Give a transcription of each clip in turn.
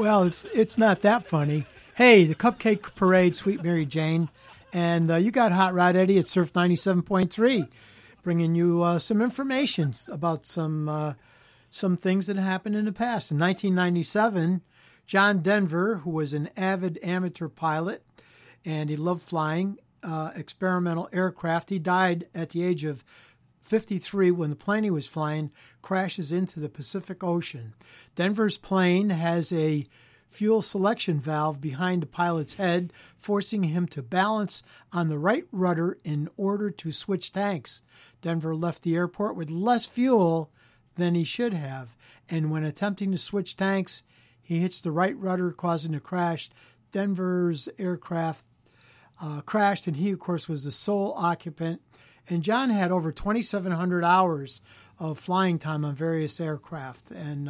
Well, it's not that funny. Hey, the Cupcake Parade, Sweet Mary Jane, and you got Hot Rod Eddie at Surf 97.3, bringing you some information about some things that happened in the past. In 1997, John Denver, who was an avid amateur pilot, and he loved flying experimental aircraft, he died at the age of 53 when the plane he was flying crashes into the Pacific Ocean. Denver's plane has a fuel selection valve behind the pilot's head, forcing him to balance on the right rudder in order to switch tanks. Denver left the airport with less fuel than he should have, and when attempting to switch tanks, he hits the right rudder, causing a crash. Denver's aircraft crashed, and he, of course, was the sole occupant. And John had over 2,700 hours of flying time on various aircraft. And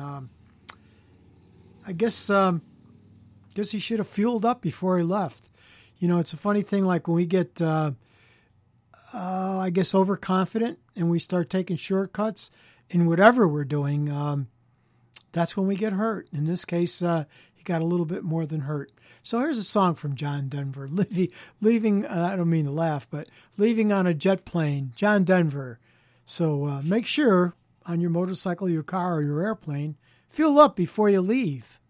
I guess he should have fueled up before he left. You know, it's a funny thing, like when we get, I guess, overconfident and we start taking shortcuts in whatever we're doing, that's when we get hurt. In this case, he got a little bit more than hurt. So here's a song from John Denver, leaving I don't mean to laugh, but leaving on a jet plane, John Denver. So make sure on your motorcycle, your car, or your airplane, fuel up before you leave.